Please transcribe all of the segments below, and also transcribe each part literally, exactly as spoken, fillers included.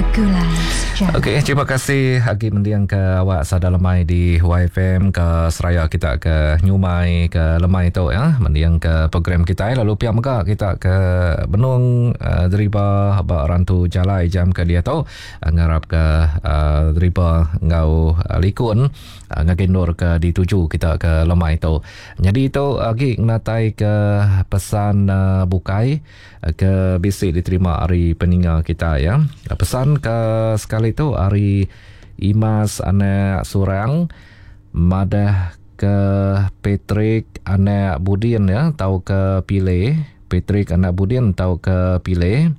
Gulai Sejarah. Okey, terima kasih Agi mendiang ke awak sada lemai di Y F M ke Seraya kita ke Nyumai ke lemai tu ya, mendiang ke program kita. Lalu pihak mega kita ke Benung uh, deriba ba rantu jalai jam ke dia tu ngarap ke uh, deriba ngau uh, likun uh, ngagendur ke dituju kita ke lemai tu. Jadi itu Agi ngatai ke pesan uh, bukai uh, ke bisik diterima hari peninga kita ya. Uh, pesan ke sekali tu hari Imas anak Surang madah ke Patrick anak Budin ya, tahu ke Pile. Patrick anak Budin tahu ke Pile.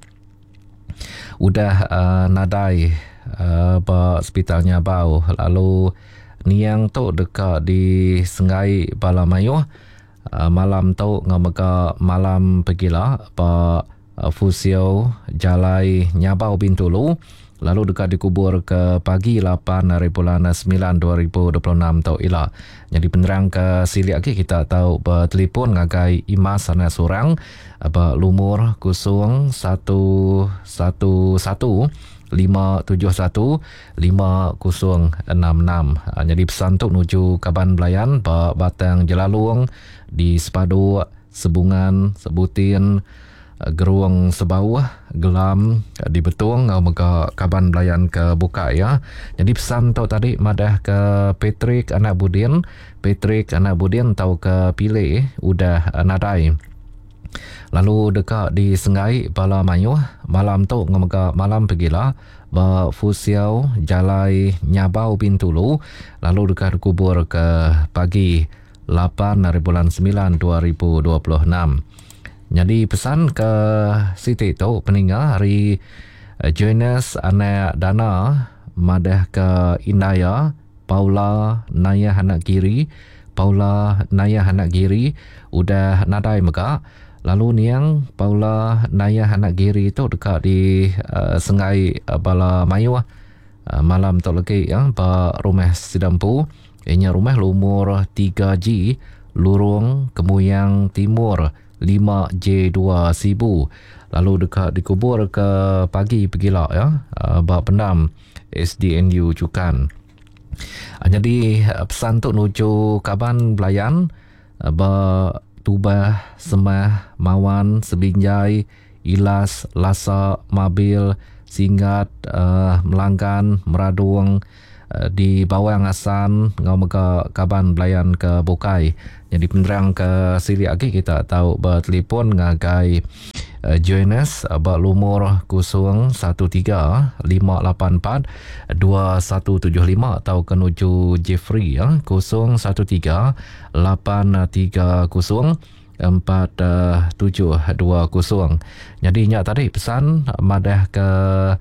Udah uh, nadai uh, ba hospitalnya bau. Lalu niang tu dekat di Sengai Balamayu. Uh, malam tu ngamaka malam pergilah ba uh, Fusio Jalai Nyabau Bintulu. Lalu dekat dikubur ke pagi lapan hari bulan sembilan dua ribu dua puluh enam tau ila. Jadi penerang ke sili lagi kita tahu bertelefon ngagai Imas anak Surang apa lumur kusung satu satu satu lima tujuh satu lima kosong enam enam. Jadi pesan tu nuju Kaban Belayan ba Batang Jelalung di Sepadu Sebungan Sebutin Geruang Sebau Gelam di Betung mega Kaban Belayan ke buka ya. Jadi pesan tu tadi madah ke Patrick anak Budin. Patrick anak Budin tahu ke Pile udah nadai. Lalu dekat di Sengai Balamayu malam tu mega malam pergilah ba Fusiau Jalai Nyabau Bintulu. Lalu dekat kubur ke pagi lapan hari bulan sembilan dua ribu dua puluh enam. Jadi pesan ke Siti tu peninggal hari uh, Jonas anak Dana madah ke Indaya Paula Naya anak Giri. Paula Naya anak Giri udah nadai mega. Lalu niang Paula Naya anak Giri tu dekat di uh, Sengai uh, Balamayu uh, malam tu lagi ya ba rumah Sidampu. Ianya rumah lumur tiga G Lurung Kemuyang Timur lima J dua Sibu. Lalu dekat dikubur ke pagi pergilah ya uh, ba pendam S D N U Cukan. Uh, jadi uh, pesan tu nuju Kaban Belayan uh, ba Tubah Semah Mawan Sebinjai Ilas Lasa Mabil Singgat uh, Melanggan Meradung uh, di Bawang Asan ngau mega Kaban Belayan ke Bukai. Jadi penerang ke sili lagi kita tahu bertelefon ngagai uh, Jonas uh, berlumur kusung satu tiga lima lapan empat dua satu tujuh lima atau kenuju Jeffrey ya kusung satu tiga lapan tiga kusung empat tujuh dua kusung. Jadi nyak tadi pesan madah ke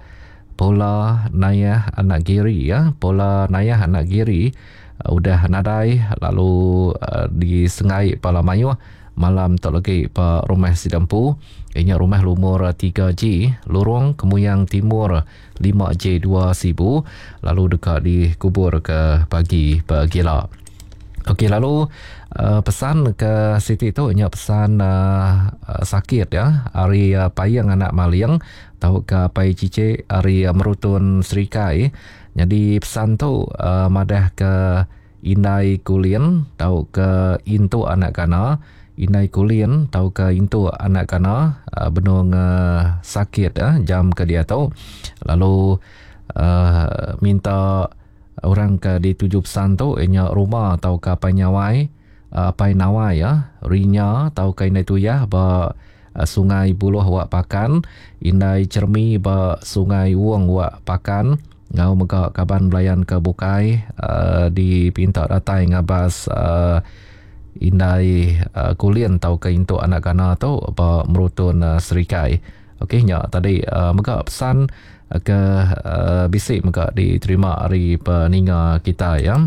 Pola Naya anak Giri ya, Pola Naya anak Giri Uh, udah nadai. Lalu uh, di Sengai Balamayu malam tak lagi pa rumah Sidampu. Ianya rumah lumur tiga G Lorong Kemuyang Timur lima J dua Sibu. Lalu dekat di kubur ke pagi Bagila. Okey, lalu uh, pesan ke Siti tu ianya pesan uh, uh, sakit ya. Hari uh, payang anak Maliang tahu ke pai cice hari uh, merutun Serikai. Jadi pesan tu uh, madah ke Inai Kulien tahu ke Intu anak kana. Inai Kulien tahu ke Intu anak kana uh, benung uh, sakit uh, jam ke dia tu. Lalu uh, minta orang ke dituju pesan tu ianya rumah tahu ke Panyawai uh, Painawai ya. Rinya tahu ke Inai Tuyah ba uh, Sungai Buluh wak pakan. Inai Cermi ba Sungai Wong wak pakan. Ngau mega Kaban Belayan ke Bukai uh, di pinta datai ngabas uh, Indai uh, Kulien tahu ke Intu anak kana tu apa merutun uh, Serikai. Okey nya tadi uh, mega pesan uh, ke uh, bisik mega diterima hari peninga kita ya.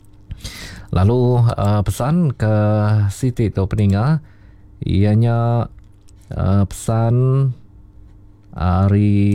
Lalu uh, pesan ke Siti tu peninga ianya uh, pesan hari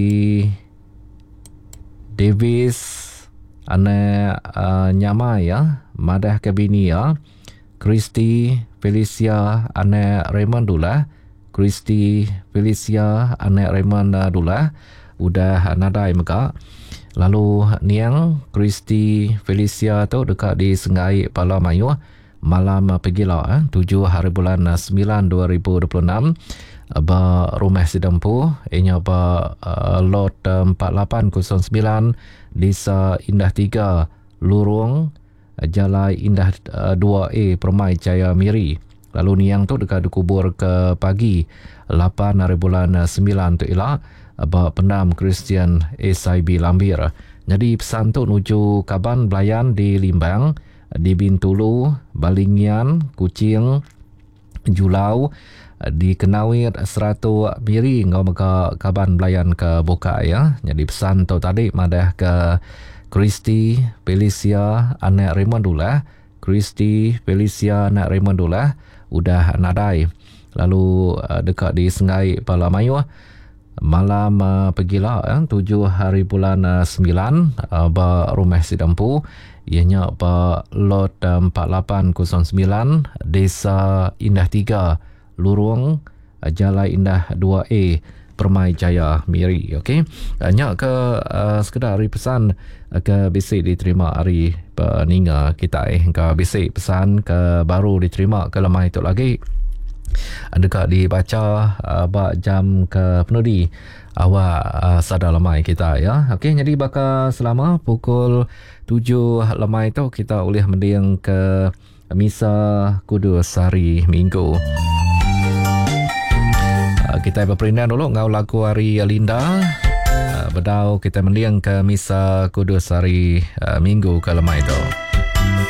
Davis anak uh, Nyama ya, madah ke bini ya. Kristi Felicia anak Raymond Dula. Kristi Felicia anak Raymond Dula. udah nadai mega. Lalu Niang Kristi Felicia tu dekat di Sengai Pala Mayu malam pegila eh, tujuh hari bulan sembilan dua ribu dua puluh enam ba rumah sidampu inya ba uh, lot empat lapan kosong sembilan Desa Indah tiga Lurung Jalai Indah uh, dua A Permai Jaya Miri. Lalu Niang tu dekat dikubur ke pagi lapan hari bulan sembilan tu ialah ba pendam Kristian S I B Lambir. Jadi pesan tu nuju Kaban Belayan di Limbang, di Bintulu, Balingian, Kuching, Julau, di Kenawir, Seratu Miri ngau maka Kaban Belayan ke buka ya. Jadi pesan tu tadi madah ke Kristi Felicia anak Raymondula, Kristi Felicia anak Raymondula udah nadai. Lalu uh, dekat di Sengai Palamayu malam uh, pergilah eh, tujuh hari bulan uh, sembilan uh, ba rumah sidampu ianya ba lot uh, empat lapan kosong sembilan Desa Indah tiga Lurung uh, Jalai Indah dua A Permai Jaya Miri. Okey, hanya ke uh, sekedar hari pesan uh, ke bisik diterima hari peninga kita eh ke bisik pesan ke baru diterima ke lemah itu lagi dekat dibaca uh, bak jam ke penudi awak uh, sadar lemai kita ya. Okey, jadi bakal selama pukul tujuh lemai itu kita boleh mendiang ke misa kudus hari Minggu. Uh, kita berperindah dulu ngau lagu hari Linda. Uh, bedau kita mendiang ke misa kudus hari uh, Minggu ke lemai itu.